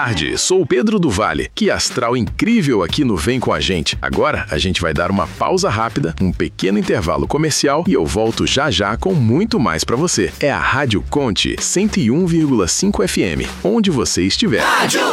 tarde, sou o Pedro do Vale. Que astral incrível aqui no Vem Com a Gente. Agora a gente vai dar uma pausa rápida, um pequeno intervalo comercial e eu volto já já com muito mais pra você. É a Rádio Conte 101,5 FM, onde você estiver. Rádio